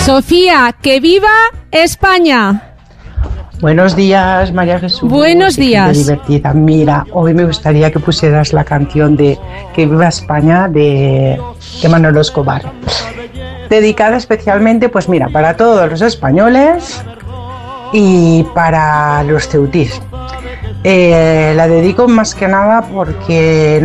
Sofía, que viva España. Buenos días, María Jesús. Buenos días. Qué divertida. Mira, hoy me gustaría que pusieras la canción de Que viva España de Manolo Escobar. Dedicada especialmente, pues mira, para todos los españoles y para los ceutís. La dedico más que nada porque